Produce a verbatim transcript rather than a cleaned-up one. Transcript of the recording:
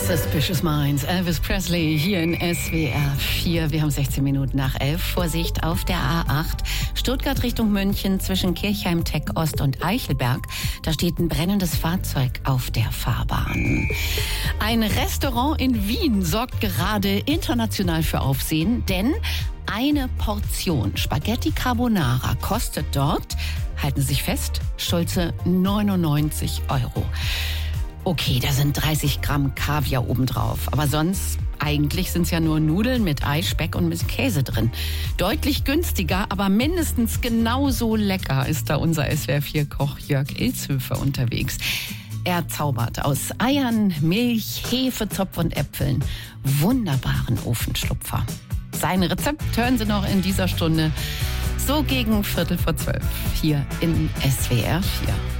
Suspicious Minds, Elvis Presley hier in S W R vier. Wir haben sechzehn Minuten nach elf. Vorsicht auf der A acht. Stuttgart Richtung München zwischen Kirchheim, Tech Ost und Eichelberg. Da steht ein brennendes Fahrzeug auf der Fahrbahn. Ein Restaurant in Wien sorgt gerade international für Aufsehen, denn eine Portion Spaghetti Carbonara kostet dort, halten Sie sich fest, stolze neunundneunzig Euro. Okay, da sind dreißig Gramm Kaviar obendrauf. Aber sonst, eigentlich sind es ja nur Nudeln mit Ei, Speck und mit Käse drin. Deutlich günstiger, aber mindestens genauso lecker ist da unser S W R vier Koch Jörg Ilzhöfer unterwegs. Er zaubert aus Eiern, Milch, Hefe, Zopf und Äpfeln wunderbaren Ofenschlupfer. Sein Rezept hören Sie noch in dieser Stunde so gegen Viertel vor zwölf hier in S W R vier.